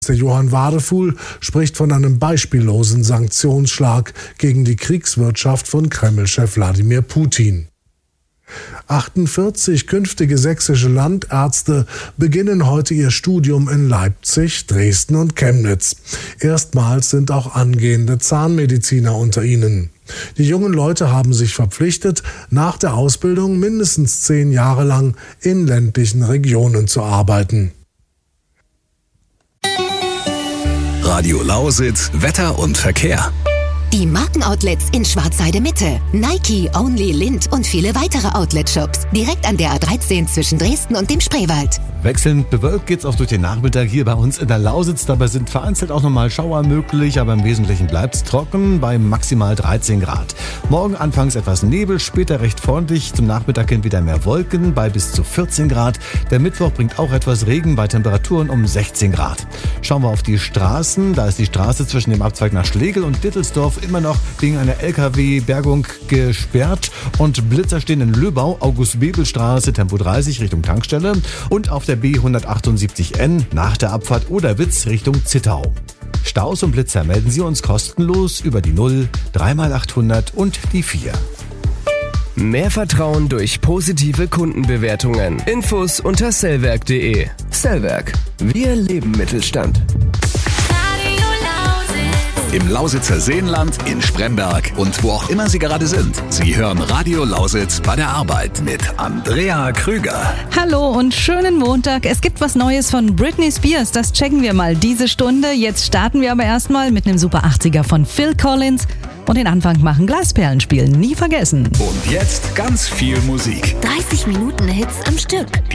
Der Johann Wadefuhl spricht von einem beispiellosen Sanktionsschlag gegen die Kriegswirtschaft von Kreml-Chef Wladimir Putin. 48 künftige sächsische Landärzte beginnen heute ihr Studium in Leipzig, Dresden und Chemnitz. Erstmals sind auch angehende Zahnmediziner unter ihnen. Die jungen Leute haben sich verpflichtet, nach der Ausbildung mindestens 10 Jahre lang in ländlichen Regionen zu arbeiten. Radio Lausitz, Wetter und Verkehr. Die Markenoutlets in Schwarzheide Mitte, Nike, Only, Lind und viele weitere Outlet-Shops. Direkt an der A13 zwischen Dresden und dem Spreewald. Wechselnd bewölkt geht's auch durch den Nachmittag hier bei uns in der Lausitz. Dabei sind vereinzelt auch nochmal Schauer möglich, aber im Wesentlichen bleibt's trocken bei maximal 13 Grad. Morgen anfangs etwas Nebel, später recht freundlich. Zum Nachmittag hin wieder mehr Wolken bei bis zu 14 Grad. Der Mittwoch bringt auch etwas Regen bei Temperaturen um 16 Grad. Schauen wir auf die Straßen. Da ist die Straße zwischen dem Abzweig nach Schlegel und Dittelsdorf immer noch wegen einer LKW-Bergung gesperrt. Und Blitzer stehen in Löbau, August-Bebel-Straße, Tempo 30 Richtung Tankstelle. Und auf der B178N nach der Abfahrt Oderwitz Richtung Zittau. Staus und Blitzer melden Sie uns kostenlos über die 0, 3x800 und die 4. Mehr Vertrauen durch positive Kundenbewertungen. Infos unter sellwerk.de. Sellwerk. Wir leben Mittelstand. Im Lausitzer Seenland, in Spremberg und wo auch immer Sie gerade sind. Sie hören Radio Lausitz bei der Arbeit mit Andrea Krüger. Hallo und schönen Montag. Es gibt was Neues von Britney Spears. Das checken wir mal diese Stunde. Jetzt starten wir aber erstmal mit einem Super 80er von Phil Collins. Und den Anfang machen Glasperlen spielen. Nie vergessen. Und jetzt ganz viel Musik. 30 Minuten Hits am Stück.